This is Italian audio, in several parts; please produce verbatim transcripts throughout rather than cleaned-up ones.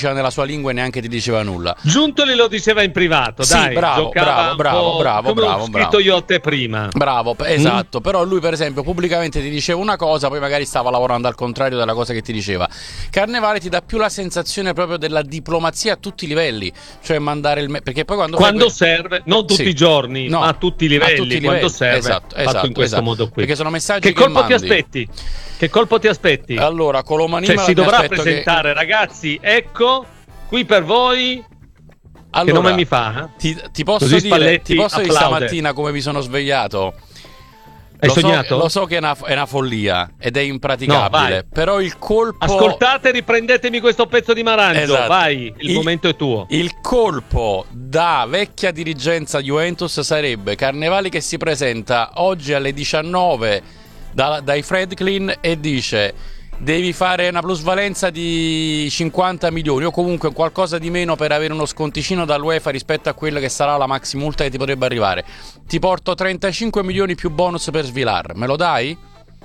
diceva nella sua lingua e neanche ti diceva nulla. Giuntoli lo diceva in privato, sì, dai, bravo, bravo, bravo, bravo, come bravo, ho scritto bravo. io a te prima. Bravo, esatto, mm? Però lui per esempio pubblicamente ti diceva una cosa, poi magari stava lavorando al contrario della cosa che ti diceva. Carnevale ti dà più la sensazione proprio della diplomazia a tutti i livelli, cioè mandare il me- perché poi quando quando que- serve, non tutti sì. i giorni, no, ma a tutti i livelli, tutti i quando livelli. serve, esatto, fatto esatto, in questo esatto. modo qui. Perché sono messaggi che che colpo mandi. ti aspetti? Che colpo ti aspetti? Allora, Colomani cioè, si dovrà presentare, che... ragazzi, ecco, qui per voi. Allora, che nome mi fa? Ti, ti posso Così dire, Spalletti ti posso dire applaude. stamattina come mi sono svegliato? Hai lo sognato? So, lo so che è una, è una follia ed è impraticabile, no, però il colpo... Ascoltate, riprendetemi questo pezzo di Maranggio, esatto. Vai, il, il momento è tuo. Il colpo da vecchia dirigenza Juventus sarebbe Carnevali che si presenta oggi alle diciannove da, dai Fredklin e dice: devi fare una plusvalenza di cinquanta milioni o comunque qualcosa di meno per avere uno sconticino dall'UEFA rispetto a quella che sarà la maxi multa che ti potrebbe arrivare. Ti porto trentacinque milioni più bonus per Svilar, me lo dai?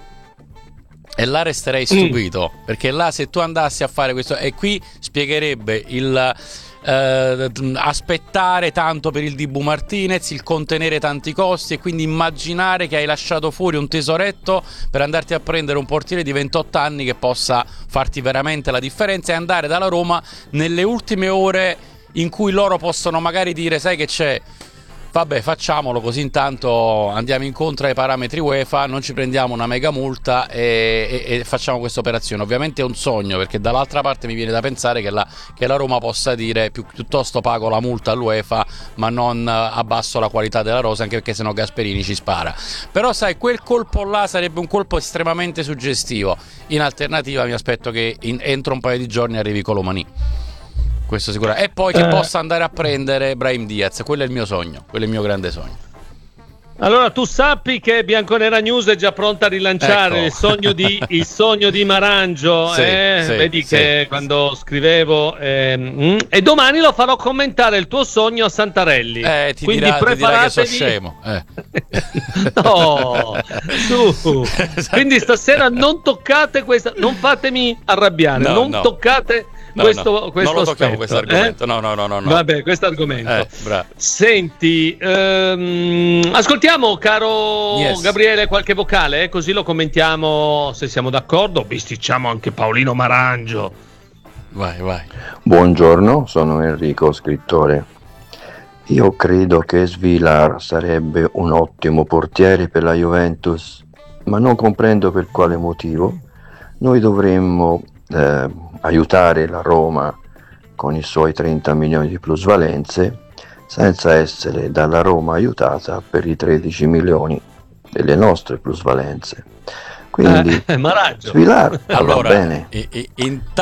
E là resterei stupito, mm. perché là se tu andassi a fare questo, e qui spiegherebbe il eh, aspettare tanto per il Dibu Martinez, il contenere tanti costi e quindi immaginare che hai lasciato fuori un tesoretto per andarti a prendere un portiere di ventotto anni che possa farti veramente la differenza e andare dalla Roma nelle ultime ore in cui loro possono magari dire: sai che c'è? Vabbè, facciamolo così intanto andiamo incontro ai parametri UEFA, non ci prendiamo una mega multa e, e, e facciamo questa operazione. Ovviamente è un sogno, perché dall'altra parte mi viene da pensare che la, che la Roma possa dire più, piuttosto pago la multa all'UEFA ma non abbasso la qualità della rosa, anche perché sennò Gasperini ci spara. Però sai, quel colpo là sarebbe un colpo estremamente suggestivo. In alternativa mi aspetto che in, entro un paio di giorni arrivi Colomani. Questo sicuro. E poi che eh. possa andare a prendere Brahim Diaz. Quello è il mio sogno, quello è il mio grande sogno. Allora tu sappi che Bianconera News è già pronta a rilanciare ecco. il, sogno di, il sogno di Maranggio, sì, eh? sì, vedi sì, che sì. quando scrivevo ehm, e domani lo farò commentare il tuo sogno a Santarelli, eh, ti quindi dirà, preparatevi. Ti dirà che sono scemo eh. No, su. Quindi stasera non toccate questa, non fatemi arrabbiare, no, non no. toccate No, questo, no, questo non lo tocchiamo questo argomento. Eh? No, no, no, no, no. Vabbè, questo argomento. Eh, Senti, ehm, ascoltiamo, caro yes. Gabriele, qualche vocale, eh? Così lo commentiamo se siamo d'accordo. Bisticciamo anche Paolino Marangio. Vai, vai. Buongiorno, sono Enrico, scrittore. Io credo che Svilar sarebbe un ottimo portiere per la Juventus, ma non comprendo per quale motivo noi dovremmo eh, aiutare la Roma con i suoi trenta milioni di plusvalenze senza essere dalla Roma aiutata per i tredici milioni delle nostre plusvalenze. Quindi eh, Maraggio. Svilar allora, va bene. E, e,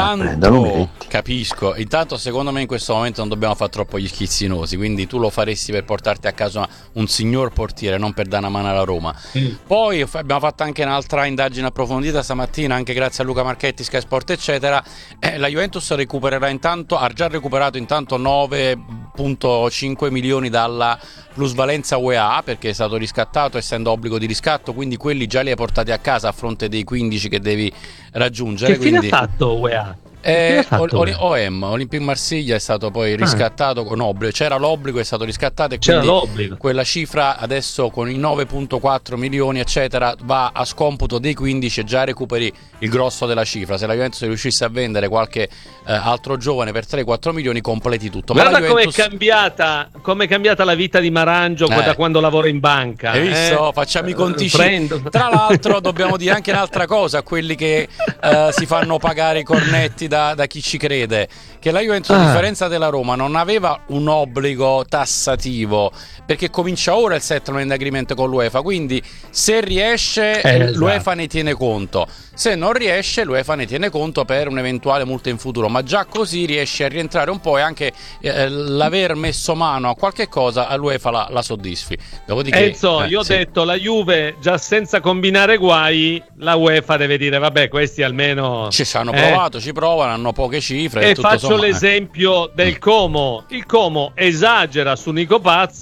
intanto capisco, intanto secondo me in questo momento non dobbiamo fare troppo gli schizzinosi, quindi tu lo faresti per portarti a casa un signor portiere, non per dare una mano alla Roma. Mm. Poi abbiamo fatto anche un'altra indagine approfondita stamattina, anche grazie a Luca Marchetti, Sky Sport eccetera. Eh, la Juventus recupererà intanto, ha già recuperato intanto nove virgola cinque milioni dalla plusvalenza U E A, perché è stato riscattato essendo obbligo di riscatto, quindi quelli già li hai portati a casa a fronte dei quindici che devi raggiungere. Che fine quindi... ha fatto U E A? Eh, O M, Olympique Marsiglia, è stato poi riscattato ah. con obbligo, c'era l'obbligo, è stato riscattato e c'era quindi l'obbligo. Quella cifra adesso con i nove virgola quattro milioni eccetera va a scomputo dei quindici e già recuperi il grosso della cifra. Se la Juventus riuscisse a vendere qualche eh, altro giovane per tre quattro milioni completi tutto. Guarda Ma la Juventus... com'è cambiata, com'è cambiata la vita di Marangio eh. da quando lavora in banca. Hai visto? Eh? Facciamo i conticini. Tra l'altro dobbiamo dire anche un'altra cosa a quelli che eh, si fanno pagare i cornetti da, da chi ci crede, che la Juventus ah. a differenza della Roma non aveva un obbligo tassativo, perché comincia ora il settlement agreement con l'UEFA, quindi se riesce eh, esatto. l'UEFA ne tiene conto, se non riesce l'UEFA ne tiene conto per un'eventuale multa in futuro, ma già così riesce a rientrare un po' e anche eh, l'aver messo mano a qualche cosa all'UEFA la, la soddisfi. Dopodiché, Enzo, eh, io ho sì. detto la Juve già senza combinare guai, la UEFA deve dire vabbè, questi almeno ci hanno eh. provato, ci provano, hanno poche cifre e tutto faccio somma, l'esempio eh. del Como. Il Como esagera su Nico Paz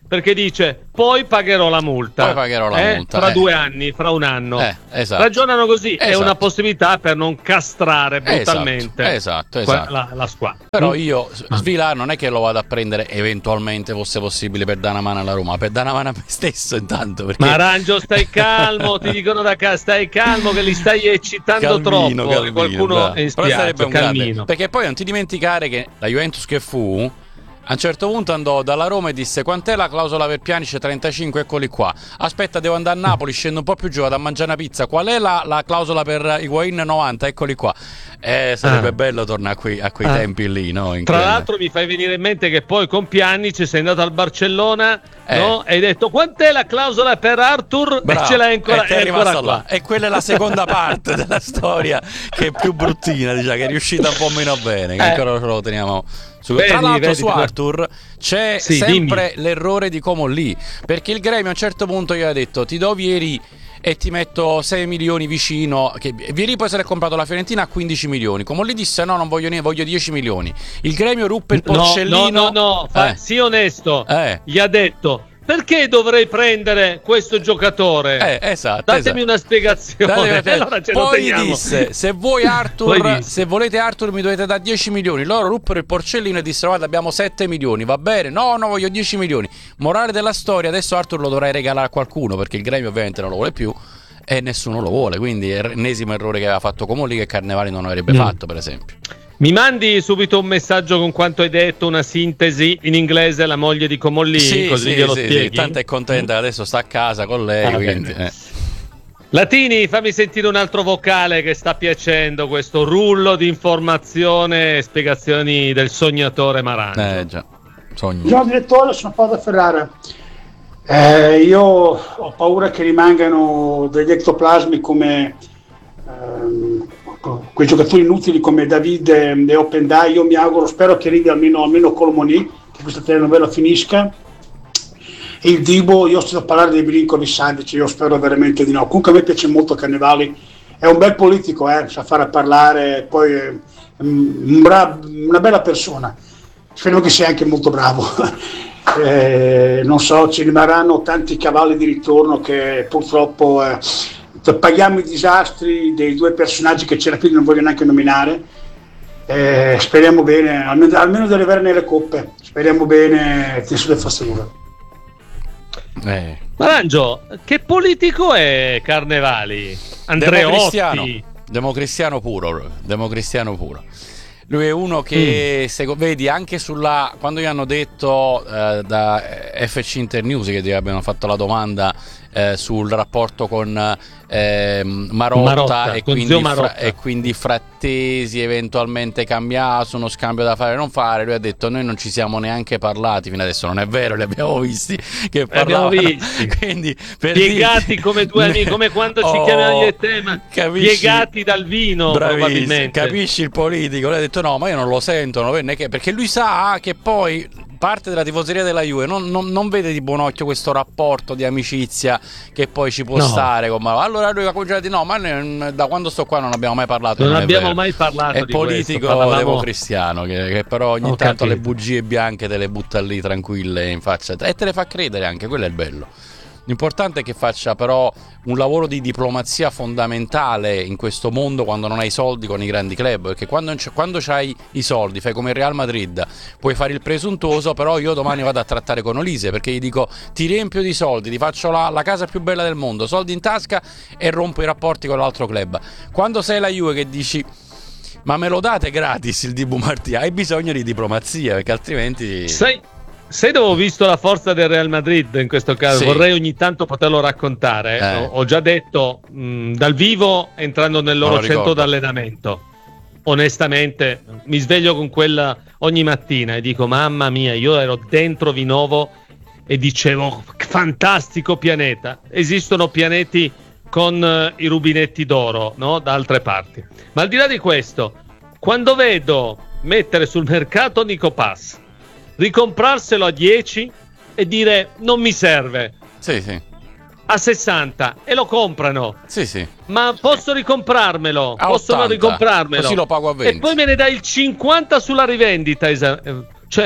perché dice poi pagherò la multa. Poi pagherò la eh? multa. Fra eh. due anni, fra un anno. Eh, esatto. Ragionano così, esatto. È una possibilità per non castrare brutalmente esatto, esatto, esatto. La, la squadra. Però io, Svilar, non è che lo vado a prendere eventualmente, fosse possibile, per dare una mano alla Roma, per dare una mano a me stesso intanto. Perché... Marangio, stai calmo, ti dicono da casa, stai calmo che li stai eccitando calmino, troppo. calmino, qualcuno è in spiaggia, un grande, perché poi non ti dimenticare che la Juventus che fu, a un certo punto andò dalla Roma e disse: quant'è la clausola per Pjanic? trentacinque, eccoli qua. Aspetta, devo andare a Napoli, scendo un po' più giù, vado a mangiare una pizza. Qual è la, la clausola per Higuain? novanta, eccoli qua. Eh, sarebbe ah. bello tornare a quei, a quei ah. tempi lì, no? In Tra quella... l'altro mi fai venire in mente che poi con Pjanic sei andato al Barcellona, eh. no? E hai detto: quant'è la clausola per Arthur? Bravo. E ce l'hai ancora, e è ancora qua. Là. E quella è la seconda parte della storia, che è più bruttina, diciamo, che è riuscita un po' meno bene, che eh. ancora ce lo teniamo. Su, vedi, tra l'altro vedi, su Arthur c'è sì, sempre dimmi. l'errore di Comolli, perché il Gremio a un certo punto gli ha detto: ti do Vieri e ti metto sei milioni vicino, che Vieri poi se l'è comprato la Fiorentina a quindici milioni. Comolli disse: no, non voglio niente, voglio dieci milioni. Il Gremio ruppe il porcellino. No, no, no, no. Fa, eh. sii onesto, eh. gli ha detto: perché dovrei prendere questo giocatore? Eh, esatto, Datemi esatto. una spiegazione. Datemi, allora ce poi lo disse: se voi Arthur, se volete Arthur mi dovete dare dieci milioni. Loro ruppero il porcellino e dissero: guarda, abbiamo sette milioni, va bene? No, no, voglio dieci milioni. Morale della storia: adesso Arthur lo dovrai regalare a qualcuno, perché il Gremio ovviamente non lo vuole più e nessuno lo vuole. Quindi è l'ennesimo errore che aveva fatto Comolli, che Carnevali non avrebbe mm. fatto, per esempio. Mi mandi subito un messaggio con quanto hai detto, una sintesi in inglese, la moglie di Comolli, sì, così sì, glielo sì, spieghi. sì. Tanto è contenta, adesso sta a casa con lei. Ah, quindi, eh. Latini, fammi sentire un altro vocale che sta piacendo, questo rullo di informazione e spiegazioni del sognatore Marangio. Eh già, sogno. Buongiorno direttore, sono Paolo da Ferrara. Eh, io ho paura che rimangano degli ectoplasmi come... Ehm, quei giocatori inutili come David e Opendai. Io mi auguro, spero che arrivi almeno, almeno Colomoni, che questa telenovela finisca. E il Dibo, io sto a parlare dei Bilincoli Savic, io spero veramente di no. Comunque a me piace molto Carnevali, è un bel politico, eh, sa fare parlare, poi è un bra- una bella persona, spero che sia anche molto bravo. eh, non so, ci rimarranno tanti cavalli di ritorno che purtroppo... Eh, paghiamo i disastri dei due personaggi che c'era qui, non voglio neanche nominare. Eh, speriamo bene, almeno, almeno di arrivare nelle coppe. Speriamo bene che se le faccia dura. Eh. Marangio, che politico è Carnevali? Andreotti? Democristiano puro, democristiano puro. Lui è uno che, mm. se, vedi, anche sulla, quando gli hanno detto eh, da F C Internews, che ti abbiano fatto la domanda eh, sul rapporto con eh, Marotta, Marotta, e, con quindi Marotta. Fra, e quindi Frattesi eventualmente cambiato, uno scambio da fare o non fare, lui ha detto: noi non ci siamo neanche parlati fino adesso. Non è vero, li abbiamo visti che parlavano, visti. Quindi, per piegati dirti, come due amici, come quando ci oh, chiamavano il tema, capisci? Piegati dal vino. Bravissimo, probabilmente capisci il politico? Lui ha detto: no, ma io non lo sento, non che, perché lui sa che poi parte della tifoseria della Juve non, non, non vede di buon occhio questo rapporto di amicizia che poi ci può no. stare con Marotta. Allora lui ha cominciato a dire: no, ma noi, da quando sto qua non abbiamo mai parlato. Non, non abbiamo mai parlato è di politico questo, democristiano che, che però ogni Ho tanto capito. le bugie bianche te le butta lì tranquille in faccia e te le fa credere anche, quello è il bello. L'importante è che faccia però un lavoro di diplomazia fondamentale in questo mondo quando non hai soldi con i grandi club, perché quando, quando c'hai i soldi, fai come il Real Madrid, puoi fare il presuntuoso, però io domani vado a trattare con Olise perché gli dico: ti riempio di soldi, ti faccio la, la casa più bella del mondo, soldi in tasca, e rompo i rapporti con l'altro club. Quando sei la Juve che dici: ma me lo date gratis il Dibu Martì, hai bisogno di diplomazia, perché altrimenti... Sai... Se dove ho visto la forza del Real Madrid in questo caso, sì. vorrei ogni tanto poterlo raccontare. Eh. Ho, ho già detto mh, dal vivo, entrando nel loro centro d'allenamento. Onestamente, mi sveglio con quella ogni mattina e dico: mamma mia, io ero dentro Vinovo e dicevo: fantastico pianeta. Esistono pianeti con uh, i rubinetti d'oro, no? Da altre parti. Ma al di là di questo, quando vedo mettere sul mercato Nico Pass, ricomprarselo a dieci e dire: non mi serve, sì, sì. a sessanta, e lo comprano, sì, sì. ma posso ricomprarmelo, a possono ottanta, ricomprarmelo, così lo pago a venti e poi me ne dai il cinquanta sulla rivendita, cioè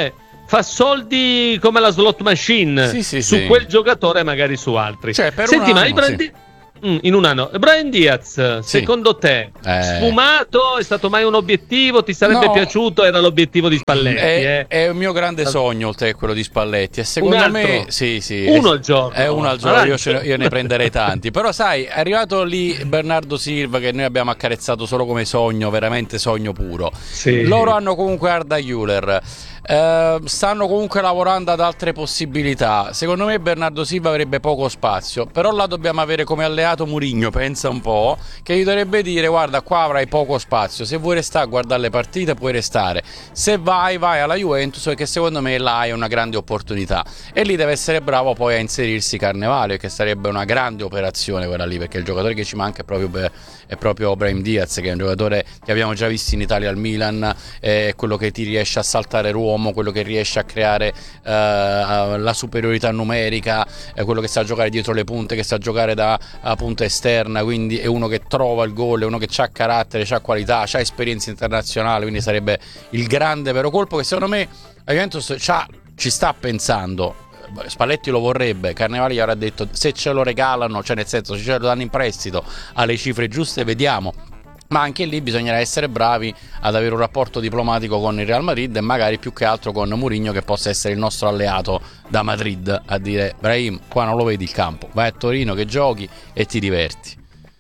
fa soldi come la slot machine sì, sì, su sì. quel giocatore, magari su altri. Cioè, per Senti, un ma anno, i brand... sì. mm, in un anno, Brahim Diaz, Sì. secondo te, Eh. sfumato? È stato mai un obiettivo? Ti sarebbe No. piaciuto? Era l'obiettivo di Spalletti? È, eh? è un mio grande sogno, oltre che quello di Spalletti. E secondo Un altro? me, sì, sì, Uno è, al giorno. È uno al giorno. Avanti. Io, ce ne, io ne prenderei tanti. Però, sai, è arrivato lì Bernardo Silva, che noi abbiamo accarezzato solo come sogno, veramente sogno puro. Sì. Loro hanno comunque Arda Güler. Uh, stanno comunque lavorando ad altre possibilità. Secondo me Bernardo Silva avrebbe poco spazio, però là dobbiamo avere come alleato Mourinho, pensa un po', che gli dovrebbe dire: guarda, qua avrai poco spazio, se vuoi restare a guardare le partite puoi restare, se vai vai alla Juventus, perché secondo me là hai una grande opportunità. E lì deve essere bravo poi a inserirsi Carnevale, che sarebbe una grande operazione quella lì, perché il giocatore che ci manca è proprio per, è proprio Brahim Diaz, che è un giocatore che abbiamo già visto in Italia al Milan, è quello che ti riesce a saltare ruolo, quello che riesce a creare uh, la superiorità numerica, è quello che sa giocare dietro le punte, che sa giocare da uh, punta esterna, quindi è uno che trova il gol, è uno che ha carattere, ha qualità, ha esperienza internazionale, quindi sarebbe il grande vero colpo che secondo me la Juventus ci sta pensando. Spalletti lo vorrebbe, Carnevali gli avrà detto: se ce lo regalano, cioè nel senso se ce lo danno in prestito alle cifre giuste, vediamo. Ma anche lì bisognerà essere bravi ad avere un rapporto diplomatico con il Real Madrid e magari più che altro con Mourinho, che possa essere il nostro alleato da Madrid, a dire: Brahim, qua non lo vedi il campo, vai a Torino che giochi e ti diverti.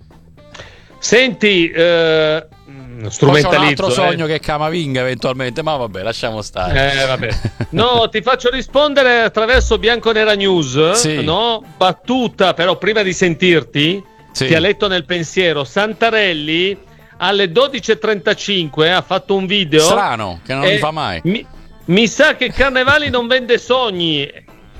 Senti, eh, strumentalizzo. Poi c'è un altro sogno eh. che Camavinga eventualmente, ma vabbè, lasciamo stare. Eh, vabbè. No, ti faccio rispondere attraverso Bianconera News, sì. no? Battuta, però prima di sentirti, sì. ti ha letto nel pensiero. Santarelli alle dodici e trentacinque ha fatto un video strano, che non li fa mai. Mi, mi sa che Carnevali non vende sogni,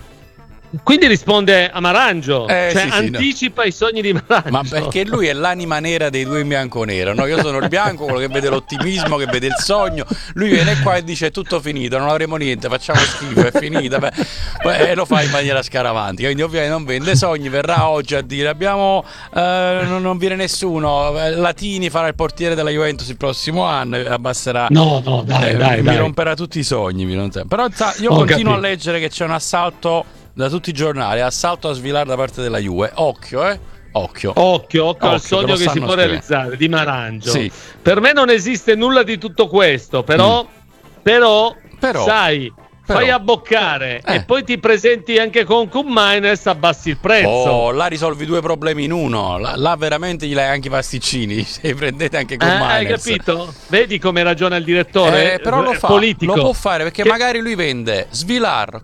quindi risponde a Marangio, eh, cioè sì, anticipa sì, no. i sogni di Marangio. Ma perché lui è l'anima nera dei due in bianco-nero, no? Io sono il bianco, quello che vede l'ottimismo, che vede il sogno. Lui viene qua e dice: è tutto finito, non avremo niente, facciamo schifo, è finita. Beh, e lo fa in maniera scaramantica, quindi ovviamente non vende sogni. Verrà oggi a dire: abbiamo eh, non, non viene nessuno, Latini farà il portiere della Juventus il prossimo anno e abbasserà. No, no, dai, eh, dai, mi dai. romperà tutti i sogni, mi romperà. Però sa, io Ho continuo capito. a leggere che c'è un assalto da tutti i giornali, assalto a svilare da parte della Juve. Occhio, eh? Occhio. Occhio, occhio al Occhio, sogno che che si può scrivere. realizzare di Marangio. Sì. Per me non esiste nulla di tutto questo, però, Mm. però, Però. sai, Però. fai abboccare Eh. e poi ti presenti anche con Cup Miners, abbassi il prezzo. Oh, là risolvi due problemi in uno. Là, là veramente gli dai anche i pasticcini. Se prendete anche con Eh, hai Miners. capito? Vedi come ragiona il direttore? Eh, però lo fa, politico. lo può fare perché Che- magari lui vende Svilar,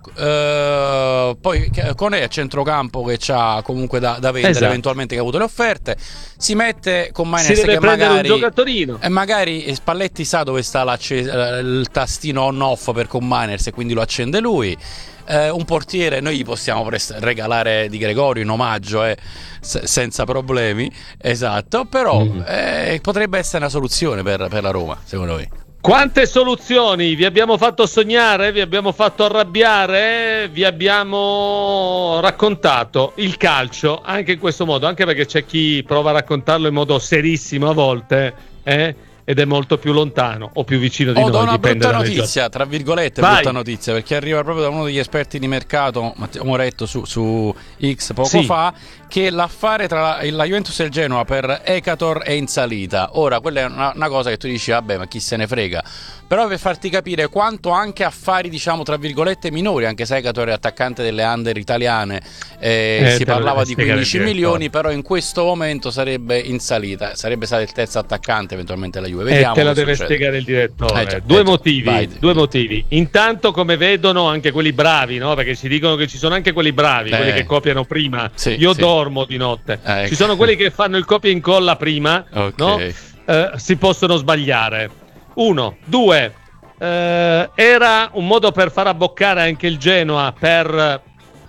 eh, poi Conè a centrocampo che c'ha comunque da, da vendere, Esatto. eventualmente, che ha avuto le offerte, si mette con Si Miners deve che prendere magari un giocatorino. e magari Spalletti sa dove sta l'acce- il tastino on off per con Miners e quindi lo accende lui. Eh, un portiere noi gli possiamo prest- regalare Di Gregorio in omaggio, eh, se- senza problemi, esatto, però Mm. eh, potrebbe essere una soluzione per, per la Roma, secondo me. Quante soluzioni vi abbiamo fatto sognare, vi abbiamo fatto arrabbiare, vi abbiamo raccontato il calcio anche in questo modo, anche perché c'è chi prova a raccontarlo in modo serissimo a volte, eh? Ed è molto più lontano o più vicino di Ho noi, una dipende brutta dalle notizia, tra virgolette, Vai. brutta notizia, perché arriva proprio da uno degli esperti di mercato, Matteo Moretto, su, su X poco Sì. fa, che l'affare tra la, la Juventus e il Genoa per Ekator è in salita. Ora, quella è una, una cosa che tu dici, vabbè, ma chi se ne frega. Però per farti capire quanto anche affari, diciamo, tra virgolette, minori, anche se Ekator è attaccante delle under italiane, eh, Eh, si te lo parlava deve di spiegare quindici il direttore. milioni, però in questo momento sarebbe in salita, sarebbe stato il terzo attaccante eventualmente la Juve. E Vediamo te la che deve succede. spiegare il direttore. Eh già, due eh già. motivi, Vai. due motivi. Intanto, come vedono anche quelli bravi, no? Perché ci dicono che ci sono anche quelli bravi, Eh. quelli che copiano prima. Sì, Io sì. dormo di notte. Eh, Ci sono quelli che fanno il copia e incolla prima, Ok. no? Eh, si possono sbagliare. Uno, due. eh, era un modo per far abboccare anche il Genoa per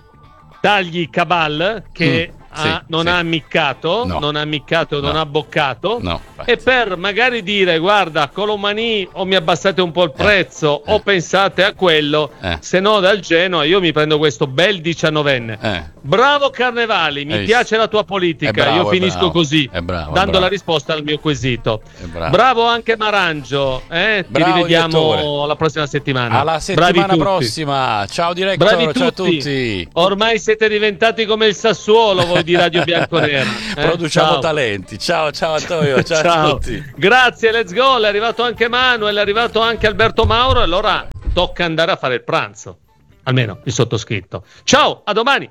dargli Cabal che Mm, ha- sì, non sì. ha ammiccato, No. non ha ammiccato, non No. ha boccato. No, E per magari dire: guarda, Colomani, o mi abbassate un po' il prezzo eh. o pensate a quello, Eh. se no dal Genoa io mi prendo questo bel diciannovenne. Eh. Bravo Carnevali, mi Hai piace visto? la tua politica. È bravo, Io finisco bravo. così, È bravo, è dando bravo. la risposta al mio quesito. È bravo. Bravo anche Marangio, eh? Ti Bravo, rivediamo direttore. la prossima settimana. Alla Bravi settimana tutti. prossima. Ciao direttore, Bravi ciao a tutti. tutti. Ormai siete diventati come il Sassuolo, voi di Radio Bianconera. Eh? Produciamo Ciao. talenti. Ciao, ciao Antonio, ciao, a tutti. Grazie, let's go. È arrivato anche Manuel, è arrivato anche Alberto Mauro. Allora tocca andare a fare il pranzo. Almeno il sottoscritto. Ciao, a domani.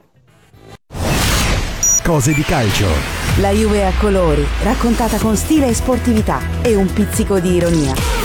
Cose di calcio. La Juve a colori, raccontata con stile e sportività e un pizzico di ironia.